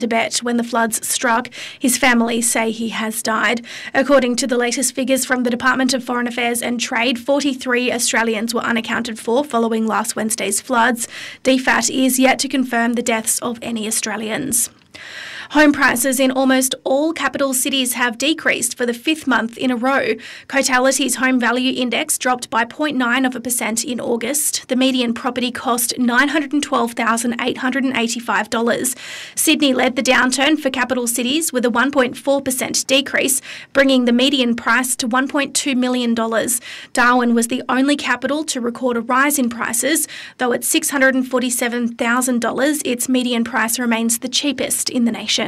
Tibet when the floods struck. His family say he has died. According to the latest figures from the Department of Foreign Affairs and Trade, 43 Australians were unaccounted for following last Wednesday's floods. DFAT is yet to confirm the deaths of any Australians. Home prices in almost all capital cities have decreased for the fifth month in a row. Cotality's home value index dropped by 0.9% in August. The median property cost $912,885. Sydney led the downturn for capital cities with a 1.4% decrease, bringing the median price to $1.2 million. Darwin was the only capital to record a rise in prices, though at $647,000, its median price remains the cheapest in the nation.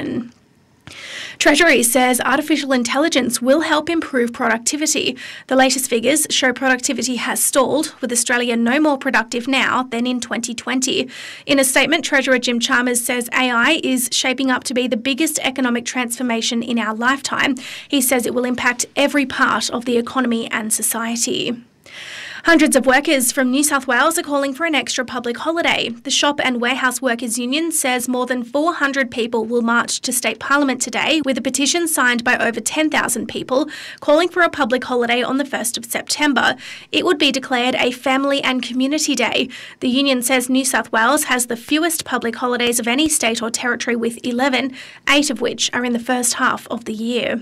Treasury says artificial intelligence will help improve productivity. The latest figures show productivity has stalled, with Australia no more productive now than in 2020. In a statement, Treasurer Jim Chalmers says AI is shaping up to be the biggest economic transformation in our lifetime. He says it will impact every part of the economy and society. Hundreds of workers from New South Wales are calling for an extra public holiday. The Shop and Warehouse Workers Union says more than 400 people will march to State Parliament today, with a petition signed by over 10,000 people calling for a public holiday on the 1st of September. It would be declared a family and community day. The union says New South Wales has the fewest public holidays of any state or territory, with 11, 8 of which are in the first half of the year.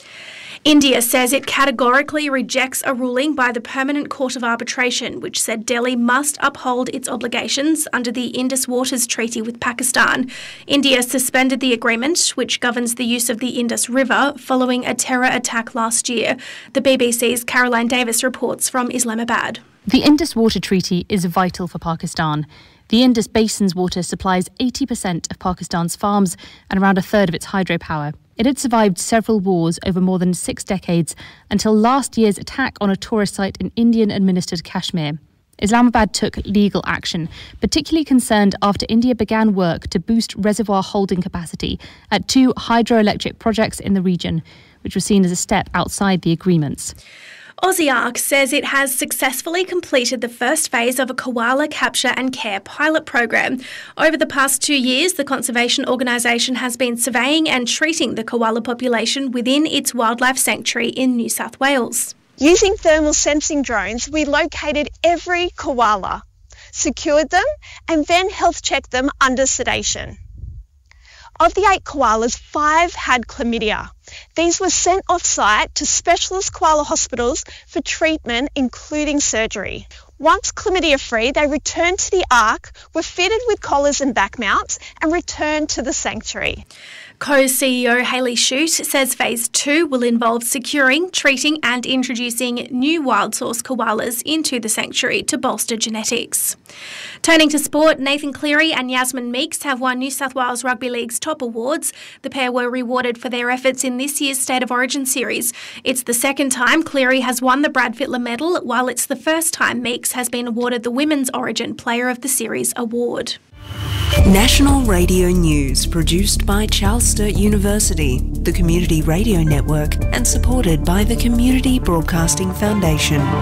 India says it categorically rejects a ruling by the Permanent Court of Arbitration, which said Delhi must uphold its obligations under the Indus Waters Treaty with Pakistan. India suspended the agreement, which governs the use of the Indus River, following a terror attack last year. The BBC's Caroline Davis reports from Islamabad. The Indus Water Treaty is vital for Pakistan. The Indus Basin's water supplies 80% of Pakistan's farms and around a third of its hydropower. It had survived several wars over more than 6 decades until last year's attack on a tourist site in Indian-administered Kashmir. Islamabad took legal action, particularly concerned after India began work to boost reservoir holding capacity at 2 hydroelectric projects in the region, which was seen as a step outside the agreements. Aussiark says it has successfully completed the first phase of a koala capture and care pilot program. Over the past 2 years, the conservation organisation has been surveying and treating the koala population within its wildlife sanctuary in New South Wales. Using thermal sensing drones, we located every koala, secured them, and then health checked them under sedation. Of the 8 koalas, 5 had chlamydia. These were sent off-site to specialist koala hospitals for treatment, including surgery. Once chlamydia-free, they returned to the Ark, were fitted with collars and back mounts, and returned to the sanctuary. Co-CEO Hayley Shute says Phase 2 will involve securing, treating and introducing new wild source koalas into the sanctuary to bolster genetics. Turning to sport, Nathan Cleary and Yasmin Meeks have won New South Wales Rugby League's top awards. The pair were rewarded for their efforts in this year's State of Origin series. It's the second time Cleary has won the Brad Fittler medal, while it's the first time Meeks has been awarded the Women's Origin Player of the Series award. National Radio News, produced by Charles Sturt University, the Community Radio Network, and supported by the Community Broadcasting Foundation.